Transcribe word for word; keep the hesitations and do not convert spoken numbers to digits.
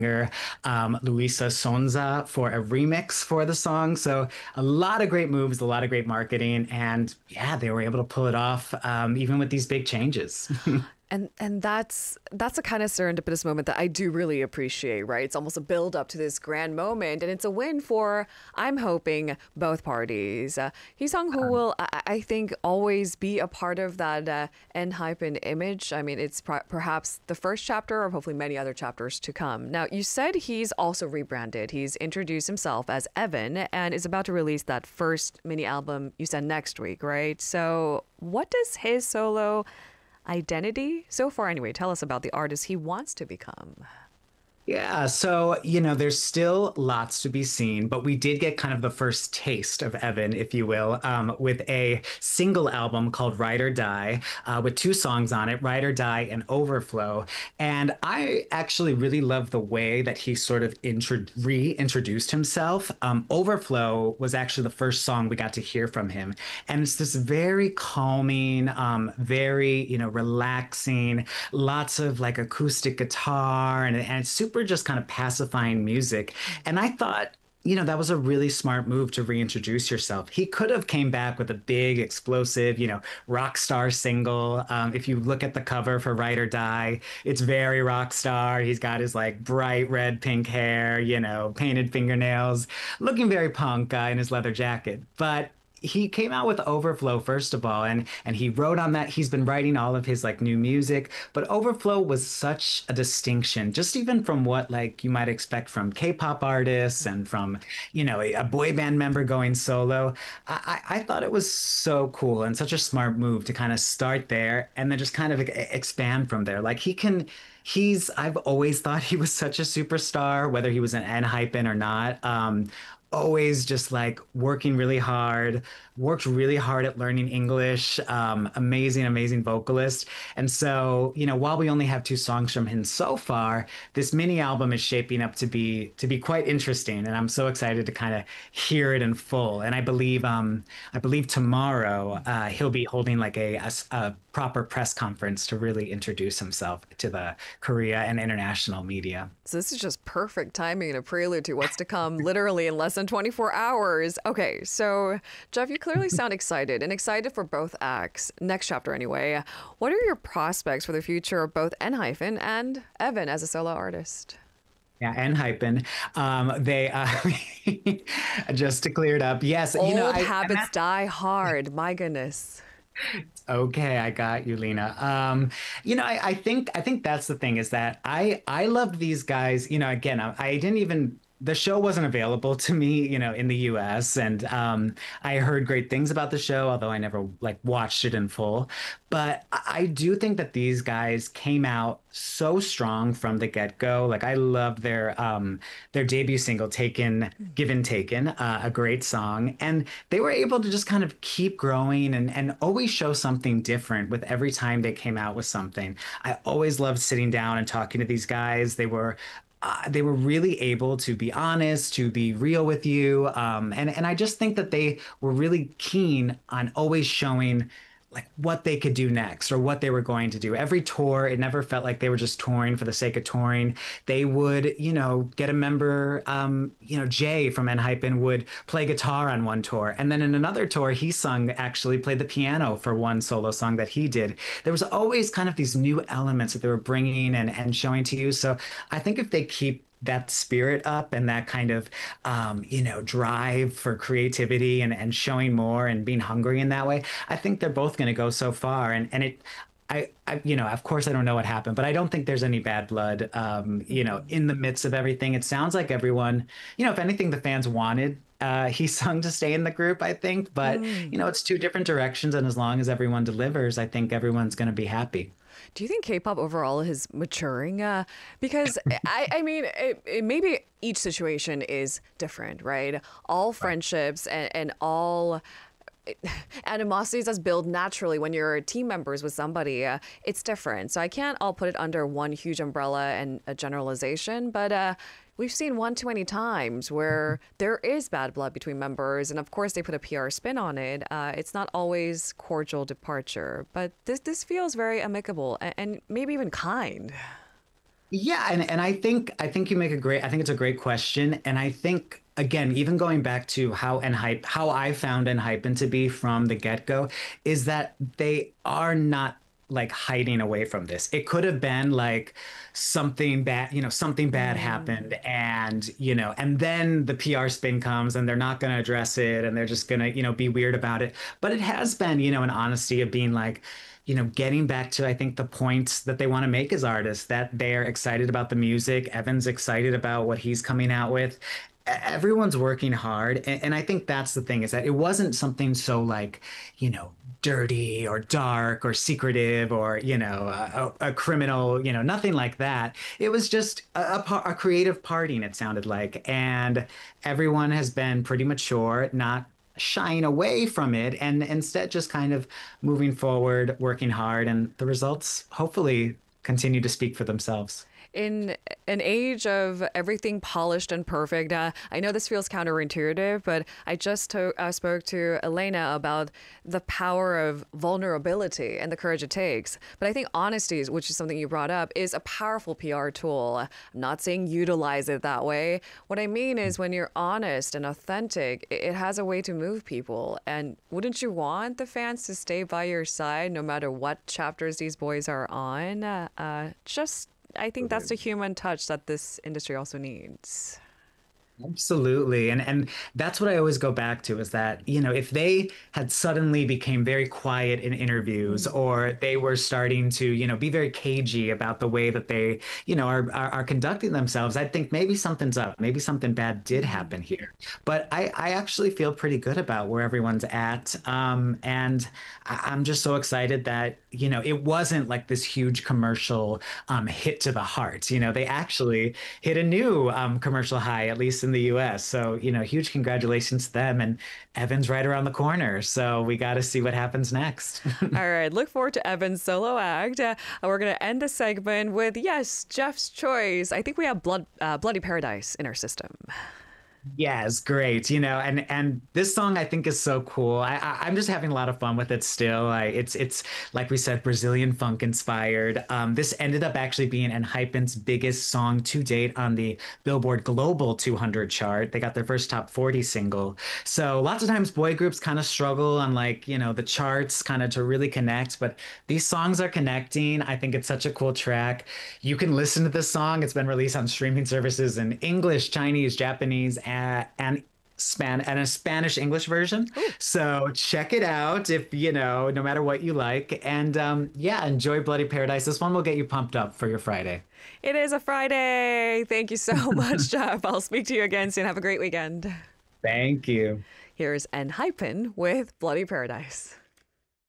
um, Luisa Sonza for a remix for the song. So a lot of great moves, a lot of great marketing, and yeah, they were able to pull it off um, even with these big changes. And and that's that's a kind of serendipitous moment that I do really appreciate, right? It's almost a build up to this grand moment, and it's a win for, I'm hoping, both parties. Uh, Hee Sung Woo will, I, I think, always be a part of that uh, Enhypen image. I mean, it's per- perhaps the first chapter of hopefully many other chapters to come. Now, you said he's also rebranded. He's introduced himself as Evan and is about to release that first mini album. You said next week, right? So, what does his solo identity so far anyway tell us about the artist he wants to become? Yeah, so, you know, there's still lots to be seen, but we did get kind of the first taste of Evan, if you will, um, with a single album called Ride or Die, uh, with two songs on it, Ride or Die and Overflow. And I actually really love the way that he sort of intro- reintroduced himself. Um, Overflow was actually the first song we got to hear from him. And it's this very calming, um, very, you know, relaxing, lots of like acoustic guitar, and, and it's super just kind of pacifying music. And I thought, you know, that was a really smart move to reintroduce yourself. He could have came back with a big, explosive, you know, rock star single. Um, if you look at the cover for Ride or Die, it's very rock star. He's got his like bright red pink hair, you know, painted fingernails, looking very punk uh, in his leather jacket. But he came out with Overflow first of all, and and he wrote on that. He's been writing all of his like new music, but Overflow was such a distinction, just even from what like you might expect from K-pop artists and from, you know, a, a boy band member going solo. I, I I thought it was so cool and such a smart move to kind of start there and then just kind of e- expand from there. Like he can. He's, I've always thought he was such a superstar, whether he was an N-Hypen or not. Um, always just like working really hard, worked really hard at learning English. Um, amazing, amazing vocalist. And so, you know, while we only have two songs from him so far, this mini album is shaping up to be to be quite interesting. And I'm so excited to kind of hear it in full. And I believe, um, I believe tomorrow uh, he'll be holding like a, a s- a proper press conference to really introduce himself to the Korea and international media. So this is just perfect timing and a prelude to what's to come literally in less than twenty-four hours. Okay, so Jeff, you clearly sound excited and excited for both acts. Next chapter anyway. What are your prospects for the future of both Enhypen and Evan as a solo artist? Yeah, and hyping. Um, they uh, just to clear it up. Yes, you know, Old I and habits that's die hard. My goodness. okay. I got you, Lena. Um, you know, I, I think I think that's the thing is that I I loved these guys. You know, again, I, I didn't even the show wasn't available to me, you know, in the U S, and um, I heard great things about the show, although I never like watched it in full. But I I do think that these guys came out so strong from the get-go. Like I love their um their debut single, Taken, Given Taken, uh, a great song. And they were able to just kind of keep growing and and always show something different with every time they came out with something. I always loved sitting down and talking to these guys. They were uh, they were really able to be honest, to be real with you, um, and and I just think that they were really keen on always showing like what they could do next or what they were going to do. Every tour, it never felt like they were just touring for the sake of touring. They would, you know, get a member, um, you know, Jay from Enhypen would play guitar on one tour. And then in another tour, he sung, actually played the piano for one solo song that he did. There was always kind of these new elements that they were bringing and, and showing to you. So I think if they keep that spirit up and that kind of um, you know drive for creativity and, and showing more and being hungry in that way, I think they're both going to go so far. And and it I, I you know of course I don't know what happened, but I don't think there's any bad blood um, you know in the midst of everything. It sounds like everyone, you know if anything, the fans wanted uh, he sung to stay in the group, I think, but Mm. you know it's two different directions, and as long as everyone delivers, I think everyone's going to be happy. Do you think K-pop overall is maturing? Uh, because I, I mean, it, it, maybe each situation is different, right? All Right. friendships and, and all animosities that's built naturally when you're team members with somebody, uh, it's different. So I can't all put it under one huge umbrella and a generalization, but uh, we've seen one too many times where there is bad blood between members, and of course they put a P R spin on it. Uh, it's not always cordial departure, but this this feels very amicable and, and maybe even kind. Yeah, and, and I think I think you make a great I think it's a great question. And I think again, even going back to how and hype how I found and hypen to be from the get-go is that they are not like hiding away from this. It could have been like something bad, you know, something bad happened and, you know, and then the P R spin comes and they're not going to address it and they're just going to, you know, be weird about it. But it has been, you know, an honesty of being like, you know, getting back to, I think, the points that they want to make as artists, that they're excited about the music. Evan's excited about what he's coming out with. E- Everyone's working hard. And, and I think that's the thing is that it wasn't something so like, you know, dirty or dark or secretive or, you know, a, a criminal, you know, nothing like that. It was just a, a, par- a creative partying, it sounded like. And everyone has been pretty mature, not shying away from it and instead just kind of moving forward, working hard, and the results hopefully continue to speak for themselves. In an age of everything polished and perfect, uh, I know this feels counterintuitive, but I just to, uh, spoke to Elena about the power of vulnerability and the courage it takes. But I think honesty, which is something you brought up, is a powerful P R tool. I'm not saying utilize it that way. What I mean is when you're honest and authentic, it, it has a way to move people. And wouldn't you want the fans to stay by your side no matter what chapters these boys are on? Uh, uh, just I think that's the human touch that this industry also needs. Absolutely. And and that's what I always go back to is that, you know, if they had suddenly became very quiet in interviews or they were starting to, you know, be very cagey about the way that they, you know, are are, are conducting themselves, I'd think maybe something's up. Maybe something bad did happen here. But I I actually feel pretty good about where everyone's at. Um, and I, I'm just so excited that, you know, it wasn't like this huge commercial um hit to the heart. You know, they actually hit a new um commercial high, at least in the U S. So, you know, huge congratulations to them. And Evan's right around the corner. So we got to see what happens next. All right, look forward to Evan's solo act. Uh, we're going to end the segment with, yes, Jeff's choice. I think we have Blood, uh, Bloody Paradise in our system. Yes, great. You know, and and this song I think is so cool. I, I I'm just having a lot of fun with it still. I, it's it's like we said, Brazilian funk inspired. Um, this ended up actually being Enhypen's biggest song to date on the Billboard Global two hundred chart. They got their first top forty single. So lots of times boy groups kind of struggle on like, you know, the charts kind of to really connect, but these songs are connecting. I think it's such a cool track. You can listen to this song. It's been released on streaming services in English, Chinese, Japanese, and, and Span and a Spanish English version. So check it out if you know, no matter what you like. And um, yeah, enjoy Bloody Paradise. This one will get you pumped up for your Friday. It is a Friday. Thank you so much, Jeff. I'll speak to you again soon. Have a great weekend. Thank you. Here's Enhypen with Bloody Paradise.